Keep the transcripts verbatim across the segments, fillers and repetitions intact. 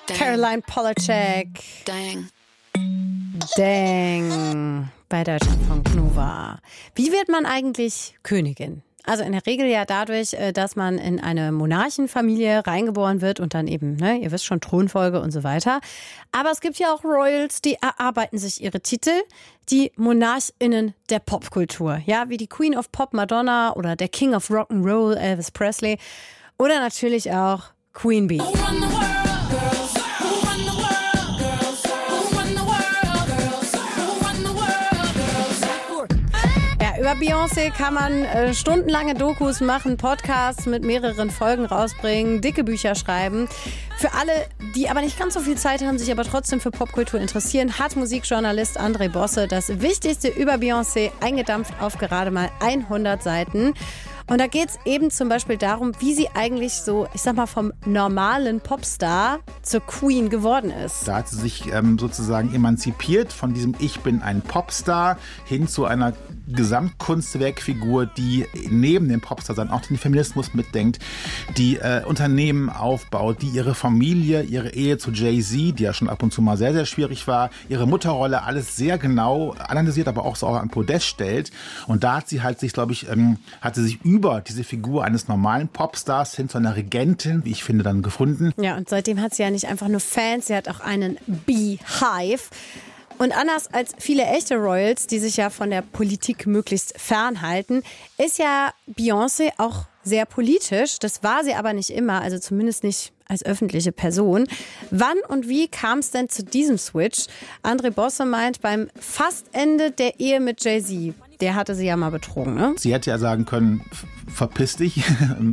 Caroline Polachek. Dang. Dang. Bei Deutschlandfunk Nova. Wie wird man eigentlich Königin? Also in der Regel ja dadurch, dass man in eine Monarchenfamilie reingeboren wird und dann eben, ne, ihr wisst schon, Thronfolge und so weiter. Aber es gibt ja auch Royals, die erarbeiten sich ihre Titel, die MonarchInnen der Popkultur. Ja, wie die Queen of Pop Madonna oder der King of Rock'n'Roll Elvis Presley oder natürlich auch Queen Bee. Über Beyoncé kann man äh, stundenlange Dokus machen, Podcasts mit mehreren Folgen rausbringen, dicke Bücher schreiben. Für alle, die aber nicht ganz so viel Zeit haben, sich aber trotzdem für Popkultur interessieren, hat Musikjournalist André Bosse das Wichtigste über Beyoncé eingedampft auf gerade mal hundert Seiten. Und da geht es eben zum Beispiel darum, wie sie eigentlich so, ich sag mal, vom normalen Popstar zur Queen geworden ist. Da hat sie sich ähm, sozusagen emanzipiert von diesem Ich bin ein Popstar hin zu einer Gesamtkunstwerkfigur, die neben dem Popstar sein auch den Feminismus mitdenkt, die äh, Unternehmen aufbaut, die ihre Familie, ihre Ehe zu Jay-Z, die ja schon ab und zu mal sehr, sehr schwierig war, ihre Mutterrolle alles sehr genau analysiert, aber auch so auf ein Podest stellt. Und da hat sie halt sich, glaube ich, ähm, hat sie sich über diese Figur eines normalen Popstars hin zu einer Regentin, wie ich finde, dann gefunden. Ja, und seitdem hat sie ja nicht einfach nur Fans, sie hat auch einen Beehive. Und anders als viele echte Royals, die sich ja von der Politik möglichst fernhalten, ist ja Beyoncé auch sehr politisch. Das war sie aber nicht immer, also zumindest nicht als öffentliche Person. Wann und wie kam es denn zu diesem Switch? André Bosse meint, beim Fastende der Ehe mit Jay-Z. Der hatte sie ja mal betrogen, ne? Sie hätte ja sagen können, verpiss dich.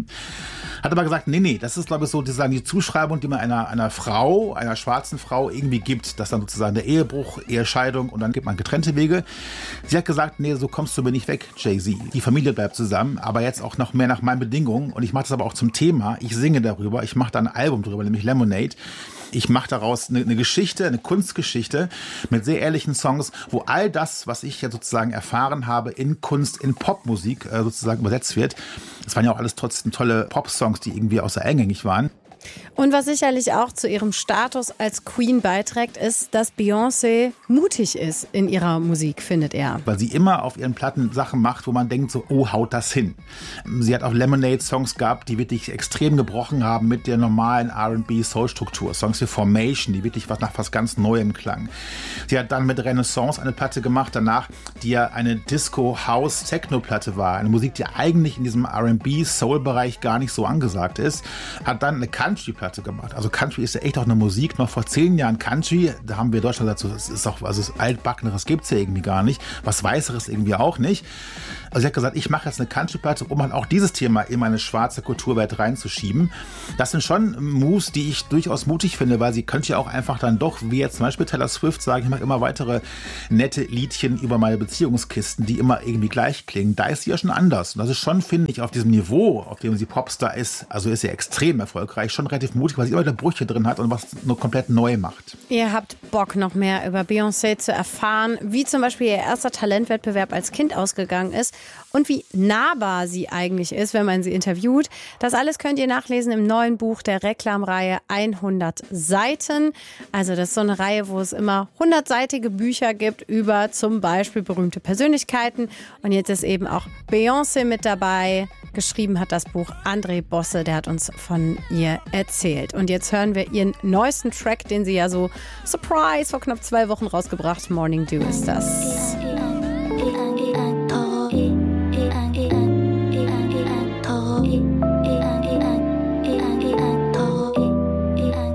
Hat aber gesagt, nee, nee, das ist, glaube ich, so sozusagen die Zuschreibung, die man einer, einer Frau, einer schwarzen Frau irgendwie gibt, dass dann sozusagen der Ehebruch, Ehescheidung und dann gibt man getrennte Wege. Sie hat gesagt, nee, so kommst du mir nicht weg, Jay-Z. Die Familie bleibt zusammen, aber jetzt auch noch mehr nach meinen Bedingungen und ich mache das aber auch zum Thema. Ich singe darüber, ich mache da ein Album drüber, nämlich Lemonade. Ich mache daraus eine, eine Geschichte, eine Kunstgeschichte mit sehr ehrlichen Songs, wo all das, was ich ja sozusagen erfahren habe in Kunst, in Popmusik äh, sozusagen übersetzt wird. Das waren ja auch alles trotzdem tolle Popsongs, die irgendwie außer eingängig waren. Und was sicherlich auch zu ihrem Status als Queen beiträgt, ist, dass Beyoncé mutig ist in ihrer Musik, findet er. Weil sie immer auf ihren Platten Sachen macht, wo man denkt so, oh, haut das hin. Sie hat auch Lemonade-Songs gehabt, die wirklich extrem gebrochen haben mit der normalen R and B-Soul-Struktur. Songs wie Formation, die wirklich was nach was ganz Neuem klang. Sie hat dann mit Renaissance eine Platte gemacht, danach, die ja eine Disco-House-Techno-Platte war. Eine Musik, die eigentlich in diesem R and B-Soul-Bereich gar nicht so angesagt ist. Hat dann eine Country-Platte gemacht. Also Country ist ja echt auch eine Musik. Noch vor zehn Jahren Country, da haben wir in Deutschland gesagt, das ist auch, also das Altbackeneres gibt es ja irgendwie gar nicht. Was Weißeres irgendwie auch nicht. Also sie hat gesagt, ich mache jetzt eine Country-Platte, um halt auch dieses Thema in meine schwarze Kulturwelt reinzuschieben. Das sind schon Moves, die ich durchaus mutig finde, weil sie könnte ja auch einfach dann doch, wie jetzt zum Beispiel Taylor Swift, sagen, ich mache immer weitere nette Liedchen über meine Beziehungskisten, die immer irgendwie gleich klingen. Da ist sie ja schon anders. Und das ist schon, finde ich, auf diesem Niveau, auf dem sie Popstar ist, also ist sie extrem erfolgreich, schon relativ mutig, weil sie immer wieder Brüche drin hat und was nur komplett neu macht. Ihr habt Bock, noch mehr über Beyoncé zu erfahren, wie zum Beispiel ihr erster Talentwettbewerb als Kind ausgegangen ist und wie nahbar sie eigentlich ist, wenn man sie interviewt. Das alles könnt ihr nachlesen im neuen Buch der Reklamreihe hundert Seiten. Also das ist so eine Reihe, wo es immer hundertseitige Bücher gibt über zum Beispiel berühmte Persönlichkeiten. Und jetzt ist eben auch Beyoncé mit dabei. Geschrieben hat das Buch André Bosse, der hat uns von ihr erzählt. Und jetzt hören wir ihren neuesten Track, den sie ja so Surprise vor knapp zwei Wochen rausgebracht, Morning Dew ist das.